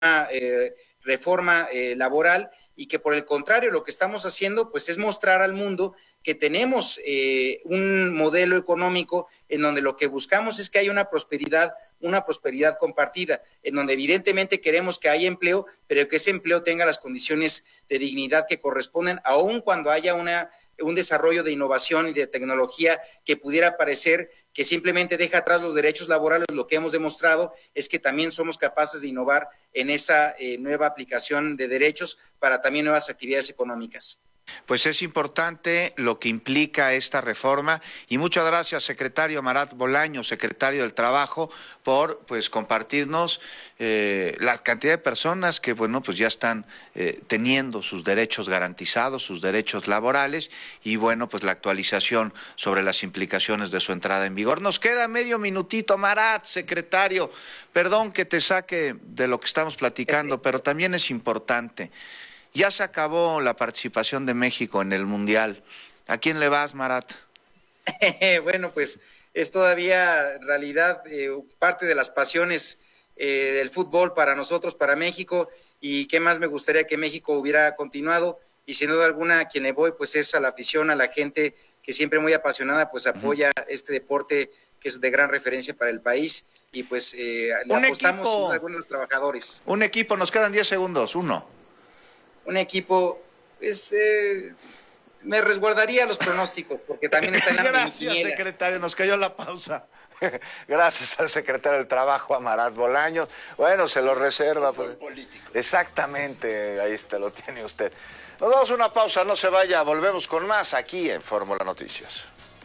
reforma laboral, y que por el contrario lo que estamos haciendo pues es mostrar al mundo que tenemos un modelo económico en donde lo que buscamos es que haya una prosperidad compartida, en donde evidentemente queremos que haya empleo, pero que ese empleo tenga las condiciones de dignidad que corresponden, aun cuando haya un desarrollo de innovación y de tecnología que pudiera parecer que simplemente deja atrás los derechos laborales. Lo que hemos demostrado es que también somos capaces de innovar en esa nueva aplicación de derechos para también nuevas actividades económicas. Pues es importante lo que implica esta reforma, y muchas gracias, secretario Marat Bolaños, secretario del Trabajo, por pues compartirnos la cantidad de personas que pues ya están teniendo sus derechos garantizados, sus derechos laborales, y pues la actualización sobre las implicaciones de su entrada en vigor. Nos queda medio minutito, Marat, secretario, perdón que te saque de lo que estamos platicando, pero también es importante. Ya se acabó la participación de México en el Mundial. ¿A quién le vas, Marat? Bueno, pues es todavía en realidad parte de las pasiones del fútbol para nosotros, para México, y qué más me gustaría que México hubiera continuado, y sin duda alguna a quien le voy pues es a la afición, a la gente que siempre muy apasionada pues apoya este deporte que es de gran referencia para el país, y pues le apostamos a algunos de los trabajadores. Un equipo, nos quedan 10 segundos, un equipo, pues me resguardaría los pronósticos, porque también está en la Gracias, secretario, nos cayó la pausa. Gracias al secretario del Trabajo, a Marat Bolaños. Bueno, se lo reserva. Pues. Exactamente, ahí está, lo tiene usted. Nos damos una pausa, no se vaya, volvemos con más aquí en Fórmula Noticias.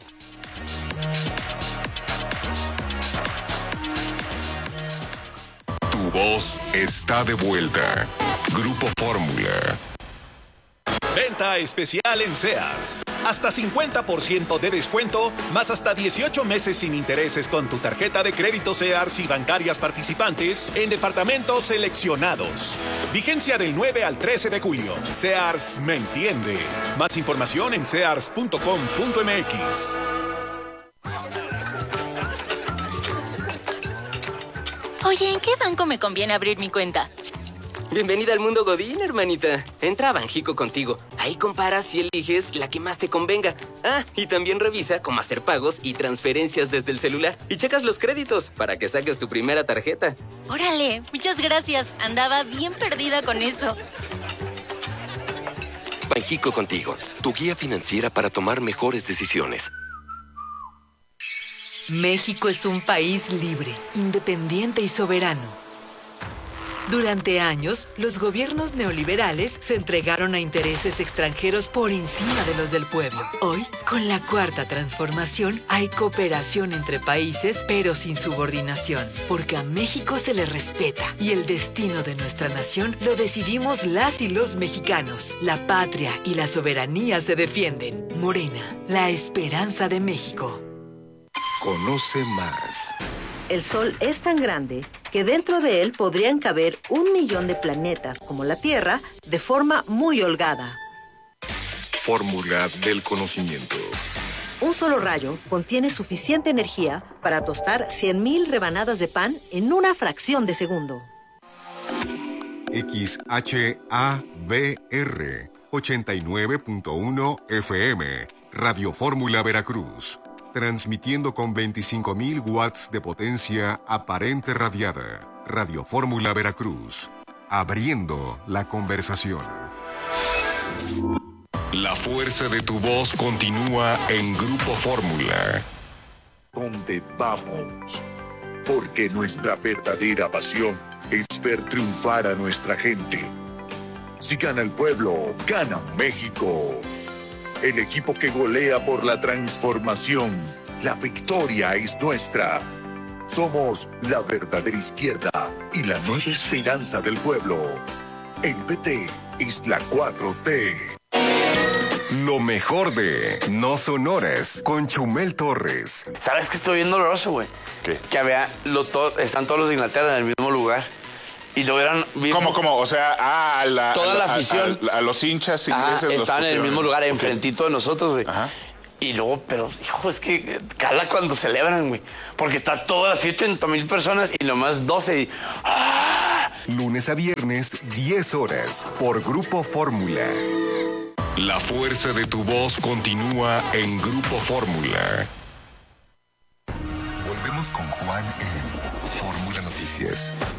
Tu voz está de vuelta. Grupo Fórmula. Venta especial en Sears. Hasta 50% de descuento, más hasta 18 meses sin intereses con tu tarjeta de crédito Sears y bancarias participantes en departamentos seleccionados. Vigencia del 9 al 13 de julio. Sears me entiende. Más información en sears.com.mx. Oye, ¿en qué banco me conviene abrir mi cuenta? Bienvenida al mundo Godín, hermanita. Entra a Banjico contigo. Ahí comparas y eliges la que más te convenga. Ah, y también revisa cómo hacer pagos y transferencias desde el celular. Y checas los créditos para que saques tu primera tarjeta. Órale, muchas gracias. Andaba bien perdida con eso. Banjico contigo, tu guía financiera para tomar mejores decisiones. México es un país libre, independiente y soberano. Durante años, los gobiernos neoliberales se entregaron a intereses extranjeros por encima de los del pueblo. Hoy, con la Cuarta Transformación, hay cooperación entre países, pero sin subordinación, porque a México se le respeta y el destino de nuestra nación lo decidimos las y los mexicanos. La patria y la soberanía se defienden. Morena, la esperanza de México. Conoce más. El Sol es tan grande que dentro de él podrían caber 1 millón de planetas como la Tierra de forma muy holgada. Fórmula del conocimiento. Un solo rayo contiene suficiente energía para tostar 100,000 rebanadas de pan en una fracción de segundo. XHABR 89.1 FM, Radio Fórmula Veracruz. Transmitiendo con 25,000 watts de potencia aparente radiada. Radio Fórmula Veracruz. Abriendo la conversación. La fuerza de tu voz continúa en Grupo Fórmula. ¿Dónde vamos? Porque nuestra verdadera pasión es ver triunfar a nuestra gente. Si gana el pueblo, gana México. El equipo que golea por la transformación. La victoria es nuestra. Somos la verdadera izquierda y la nueva esperanza del pueblo. El PT es la 4T. Lo mejor de No Sonoras con Chumel Torres. ¿Sabes qué estoy bien doloroso, güey? ¿Qué? Que están todos los de Inglaterra en el mismo lugar. Y lo eran... ¿Cómo? O sea, toda la afición. A los hinchas ingleses estaban en el mismo lugar, enfrentito de nosotros, güey. Ajá. Y luego, pero, hijo, es que cala cuando celebran, güey. Porque estás todas así, 80,000 personas y nomás 12 y... ¡Ah! Lunes a viernes, 10 horas, por Grupo Fórmula. La fuerza de tu voz continúa en Grupo Fórmula. Volvemos con Juan en Fórmula Noticias.